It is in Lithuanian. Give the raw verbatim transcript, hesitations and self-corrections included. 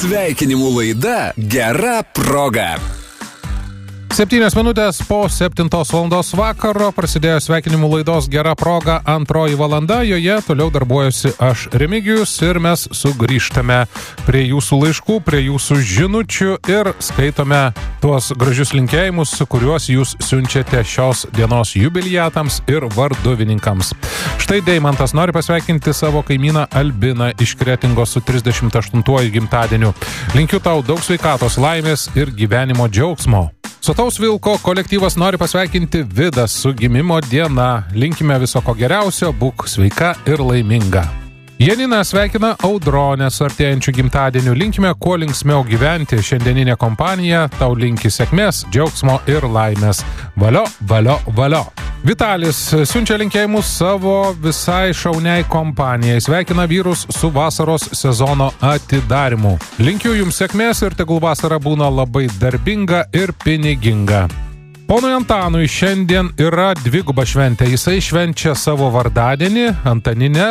Sveikinimų laida Gera proga. Septynios minutės po septintos valandos vakaro prasidėjo sveikinimų laidos Gera proga antroji valanda. Joje toliau darbuojuosi aš, Remigijus, ir mes sugrįžtame prie jūsų laiškų, prie jūsų žinučių ir skaitome tuos gražius linkėjimus, kuriuos jūs siunčiate šios dienos jubiliatams ir varduvininkams. Štai Deimantas nori pasveikinti savo kaimyną Albiną iš Kretingos su trisdešimt aštuntuoju gimtadieniu. Linkiu tau daug sveikatos, laimės ir gyvenimo džiaugsmo. Sotaus Vilko kolektyvas nori pasveikinti Vidą su gimimo diena. Linkime viso ko geriausio, būk sveika ir laiminga. Janina sveikina Audronę su artėjančiu gimtadieniu. Linkime kuo linksmiau gyventi. Šiandieninė kompanija tau linki sėkmės, džiaugsmo ir laimės. Valio, valio, valio. Vitalis siunčia linkėjimus savo visai šauniai kompanijai. Sveikina vyrus su vasaros sezono atidarimu. Linkiu jums sėkmės ir tegul vasara būna labai darbinga ir piniginga. Ponui Antanui šiandien yra dviguba šventė. Jisai švenčia savo vardadienį, Antaninę,